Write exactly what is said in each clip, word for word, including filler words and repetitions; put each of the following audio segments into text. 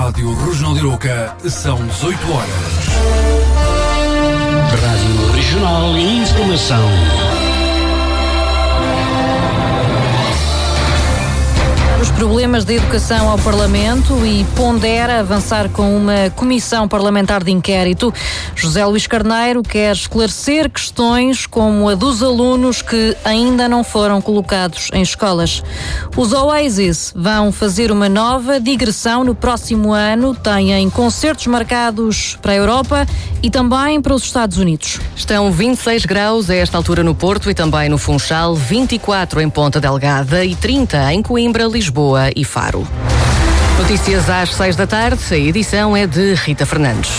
Rádio Regional de Arouca, são dezoito horas. Rádio Regional e Informação. Os problemas da educação ao Parlamento e pondera avançar com uma comissão parlamentar de inquérito. José Luís Carneiro quer esclarecer questões como a dos alunos que ainda não foram colocados em escolas. Os Oasis vão fazer uma nova digressão no próximo ano. Têm concertos marcados para a Europa e também para os Estados Unidos. Estão vinte e seis graus a esta altura no Porto e também no Funchal, vinte e quatro em Ponta Delgada e trinta em Coimbra, Lisboa e Faro. Notícias às seis da tarde, a edição é de Rita Fernandes.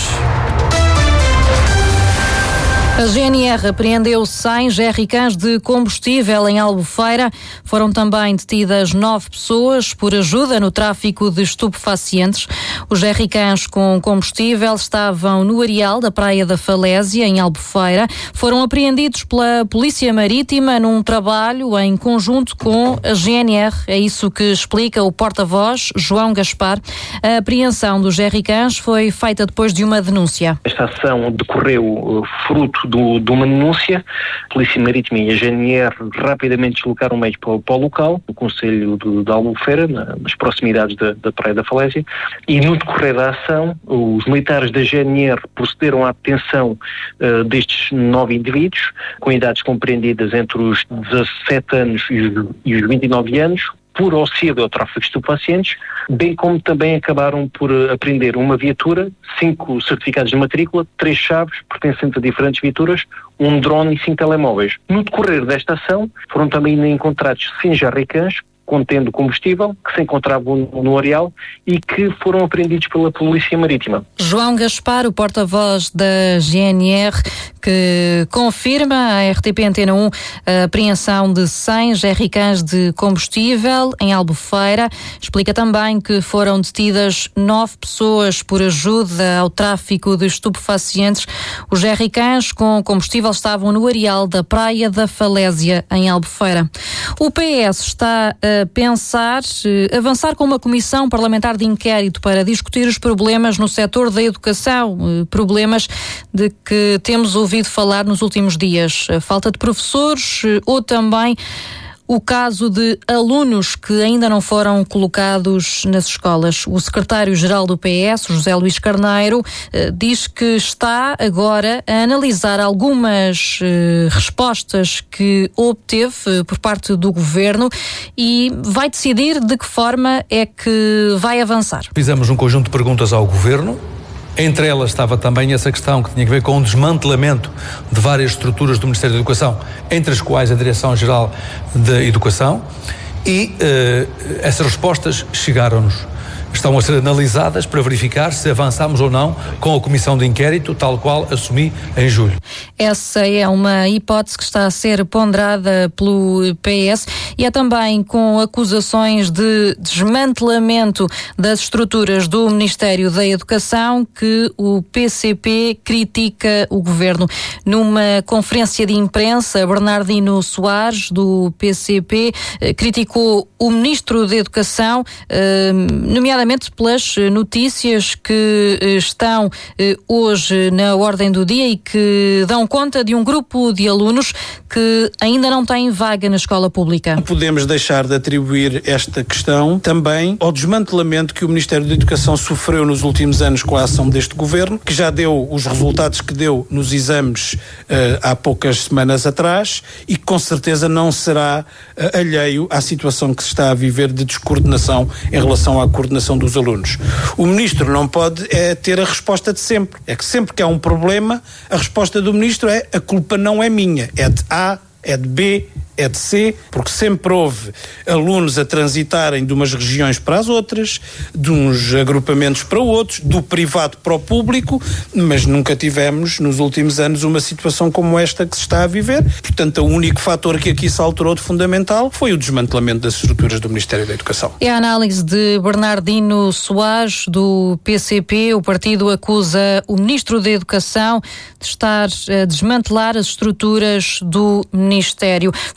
A G N R apreendeu cem jerrycans de combustível em Albufeira. Foram também detidas nove pessoas por ajuda no tráfico de estupefacientes. Os jerrycans com combustível estavam no areal da Praia da Falésia, em Albufeira. Foram apreendidos pela Polícia Marítima num trabalho em conjunto com a G N R. É isso que explica o porta-voz, João Gaspar. A apreensão dos jerrycans foi feita depois de uma denúncia. Esta ação decorreu fruto Do, de uma denúncia. A Polícia Marítima e a G N R rapidamente deslocaram meios para, para o local, no Concelho de, de Albufeira, na, nas proximidades da, da Praia da Falésia, e no decorrer da ação, os militares da G N R procederam à detenção uh, destes nove indivíduos, com idades compreendidas entre os dezassete anos e os, e os vinte e nove anos, por auxílio ao tráfico de estupefacientes, bem como também acabaram por apreender uma viatura, cinco certificados de matrícula, três chaves pertencentes a diferentes viaturas, um drone e cinco telemóveis. No decorrer desta ação, foram também encontrados cem jerrycans contendo combustível que se encontravam no, no areal e que foram apreendidos pela Polícia Marítima. João Gaspar, o porta-voz da G N R, que confirma à R T P Antena um a apreensão de cem jerrycans de combustível em Albufeira. Explica também que foram detidas nove pessoas por ajuda ao tráfico de estupefacientes. Os jerrycans com combustível estavam no areal da Praia da Falésia, em Albufeira. O P S está a pensar avançar com uma comissão parlamentar de inquérito para discutir os problemas no setor da educação, problemas de que temos ouvido falar nos últimos dias. A falta de professores ou também o caso de alunos que ainda não foram colocados nas escolas. O secretário-geral do P S, José Luís Carneiro, diz que está agora a analisar algumas respostas que obteve por parte do governo e vai decidir de que forma é que vai avançar. Fizemos um conjunto de perguntas ao governo. Entre elas estava também essa questão que tinha a ver com o desmantelamento de várias estruturas do Ministério da Educação, entre as quais a Direção-Geral da Educação, e uh, essas respostas chegaram-nos. Estão a ser analisadas para verificar se avançamos ou não com a comissão de inquérito, tal qual assumi em julho. Essa é uma hipótese que está a ser ponderada pelo P S e é também com acusações de desmantelamento das estruturas do Ministério da Educação que o P C P critica o governo. Numa conferência de imprensa, Bernardino Soares, do P C P, criticou o Ministro da Educação, nomeadamente pelas notícias que estão hoje na ordem do dia e que dão conta de um grupo de alunos que ainda não têm vaga na escola pública. Não podemos deixar de atribuir esta questão também ao desmantelamento que o Ministério da Educação sofreu nos últimos anos com a ação deste governo, que já deu os resultados que deu nos exames uh, há poucas semanas atrás e que com certeza não será uh, alheio à situação que se está a viver de descoordenação em relação à coordenação dos alunos. O Ministro não pode é, ter a resposta de sempre. É que sempre que há um problema, a resposta do Ministro é: a culpa não é minha, é de A, é de B, é de C, porque sempre houve alunos a transitarem de umas regiões para as outras, de uns agrupamentos para outros, do privado para o público, mas nunca tivemos nos últimos anos uma situação como esta que se está a viver. Portanto, o único fator que aqui se alterou de fundamental foi o desmantelamento das estruturas do Ministério da Educação. É a análise de Bernardino Soares, do P C P. O partido acusa o Ministro da Educação de estar a desmantelar as estruturas do Ministério.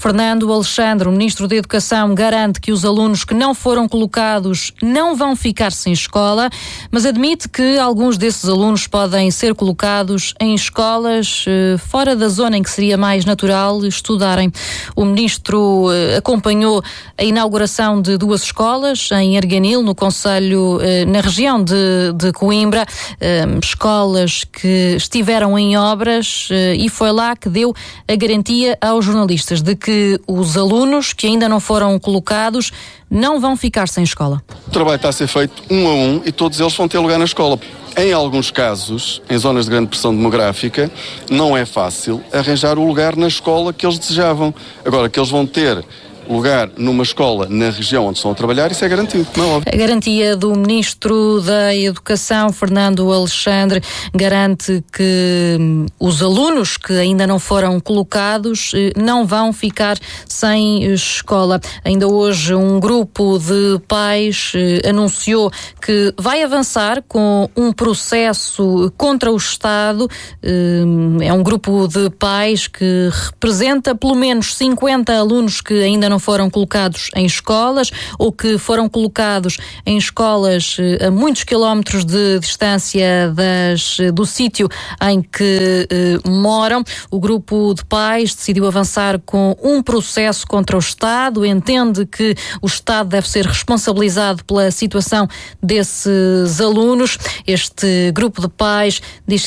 Fernando Alexandre, o Ministro da Educação, garante que os alunos que não foram colocados não vão ficar sem escola, mas admite que alguns desses alunos podem ser colocados em escolas eh, fora da zona em que seria mais natural estudarem. O Ministro eh, acompanhou a inauguração de duas escolas em Arganil, no concelho, eh, na região de, de Coimbra, eh, escolas que estiveram em obras, eh, e foi lá que deu a garantia aos jornalistas de que os alunos que ainda não foram colocados não vão ficar sem escola. O trabalho está a ser feito um a um e todos eles vão ter lugar na escola. Em alguns casos, em zonas de grande pressão demográfica, não é fácil arranjar o lugar na escola que eles desejavam. Agora, que eles vão ter lugar numa escola na região onde estão a trabalhar, isso é garantido, não é óbvio. A garantia do Ministro da Educação, Fernando Alexandre, garante que os alunos que ainda não foram colocados não vão ficar sem escola. Ainda hoje um grupo de pais anunciou que vai avançar com um processo contra o Estado. É um grupo de pais que representa pelo menos cinquenta alunos que ainda não foram colocados em escolas ou que foram colocados em escolas a muitos quilómetros de distância das, do sítio em que eh, moram. O grupo de pais decidiu avançar com um processo contra o Estado, entende que o Estado deve ser responsabilizado pela situação desses alunos. Este grupo de pais diz